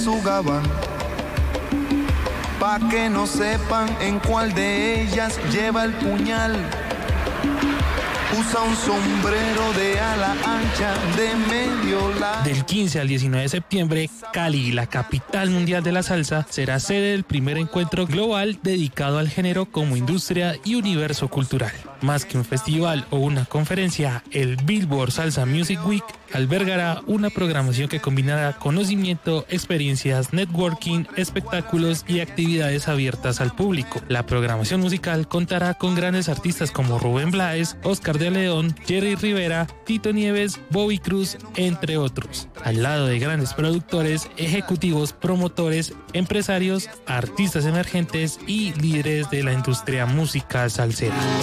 su gabán, pa' que no sepan en cuál de ellas lleva el puñal. Usa un sombrero de ala ancha de medio lado. Del 15 al 19 de septiembre, Cali, la capital mundial de la salsa, será sede del primer encuentro global dedicado al género como industria y universo cultural. Más que un festival o una conferencia, el Billboard Salsa Music Week albergará una programación que combinará conocimiento, experiencias, networking, espectáculos y actividades abiertas al público. La programación musical contará con grandes artistas como Rubén Blades, Oscar de León, Jerry Rivera, Tito Nieves, Bobby Cruz, entre otros, al lado de grandes productores, ejecutivos, promotores, empresarios, artistas emergentes y líderes de la industria musical salsera.